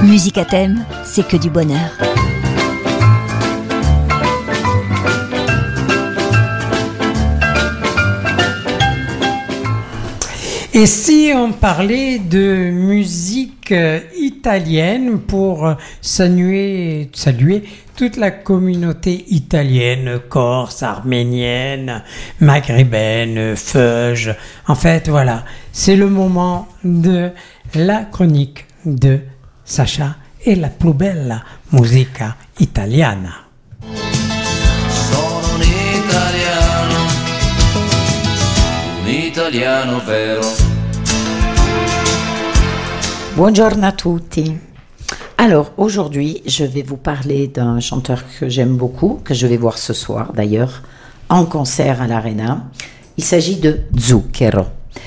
Musique à thème, c'est que du bonheur. Et si on parlait de musique italienne pour saluer toute la communauté italienne, corse, arménienne, maghrébine, feuge. En fait, voilà, c'est le moment de la chronique de Sacha et la plus belle musica italiana. Sono un italiano vero. Buongiorno a tutti. Alors aujourd'hui, je vais vous parler d'un chanteur que j'aime beaucoup, que je vais voir ce soir d'ailleurs, en concert à l'Arena. Il s'agit de Zucchero.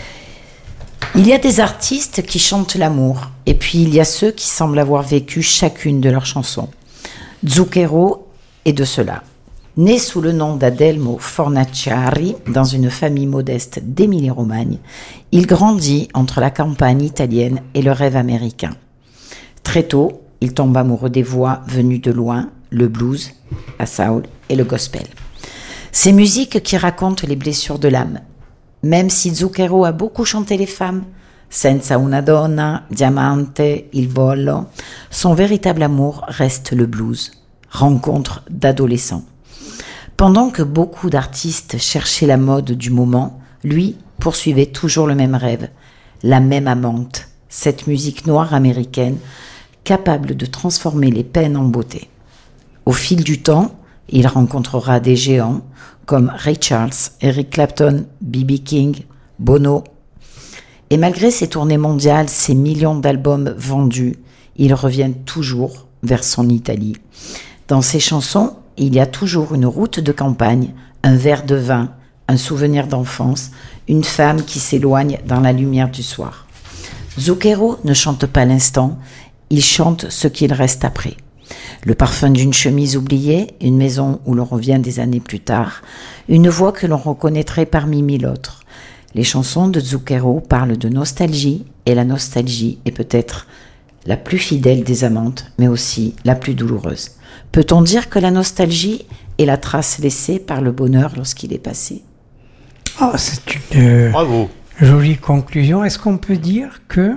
Il y a des artistes qui chantent l'amour, et puis il y a ceux qui semblent avoir vécu chacune de leurs chansons. Zucchero est de cela. Né sous le nom d'Adelmo Fornaciari, dans une famille modeste d'Émilie-Romagne, il grandit entre la campagne italienne et le rêve américain. Très tôt, il tombe amoureux des voix venues de loin, le blues, la soul et le gospel. Ces musiques qui racontent les blessures de l'âme. Même si Zucchero a beaucoup chanté les femmes, Senza una donna, Diamante, Il volo, son véritable amour reste le blues, rencontre d'adolescents. Pendant que beaucoup d'artistes cherchaient la mode du moment, lui poursuivait toujours le même rêve, la même amante, cette musique noire américaine capable de transformer les peines en beauté. Au fil du temps, il rencontrera des géants comme Ray Charles, Eric Clapton, B.B. King, Bono. Et malgré ses tournées mondiales, ses millions d'albums vendus, il revient toujours vers son Italie. Dans ses chansons, il y a toujours une route de campagne, un verre de vin, un souvenir d'enfance, une femme qui s'éloigne dans la lumière du soir. Zucchero ne chante pas l'instant, il chante ce qu'il reste après. Le parfum d'une chemise oubliée, une maison où l'on revient des années plus tard, une voix que l'on reconnaîtrait parmi mille autres. Les chansons de Zucchero parlent de nostalgie, et la nostalgie est peut-être la plus fidèle des amantes, mais aussi la plus douloureuse. Peut-on dire que la nostalgie est la trace laissée par le bonheur lorsqu'il est passé ? Oh, c'est une Bravo. jolie conclusion. Est-ce qu'on peut dire que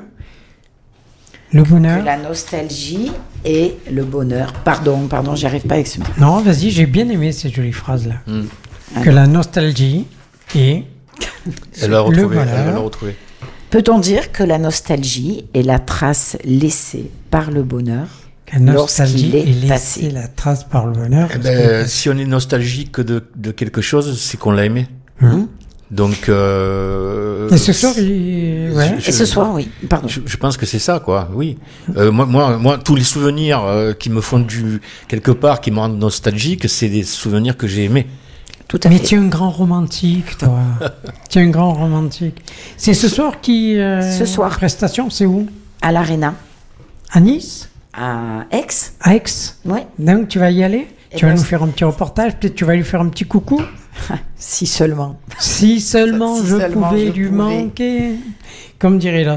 le bonheur... Que la nostalgie est le bonheur. Pardon, j'y arrive pas avec ce mot. Non, vas-y, j'ai bien aimé cette jolie phrase-là. Que la nostalgie est Elle l'a le retrouvé. bonheur. Elle l'a retrouvé. Peut-on dire que la nostalgie est la trace laissée par le bonheur La nostalgie lorsqu'il est est passé? laissée la trace par le bonheur. Eh ben, si on est nostalgique de quelque chose, c'est qu'on l'a aimé. Donc. Et ce soir, ouais. Et ce soir, oui. Pardon. Je pense que c'est ça, quoi. Oui. Moi, tous les souvenirs qui me font quelque part, qui me rendent nostalgique, c'est des souvenirs que j'ai aimés. Tout à Mais fait. tu es un grand romantique, toi. Tu es un grand romantique. C'est ce soir qui... Ce soir. Prestation, c'est où ? À l'Arena. À Nice ? À Aix. À Aix ? Ouais. Donc tu vas y aller ? Eh Tu vas ben, nous faire un petit reportage, peut-être tu vas lui faire un petit coucou. Si seulement. Si seulement Si je seulement pouvais je lui pouvais. manquer. Comme dirait là.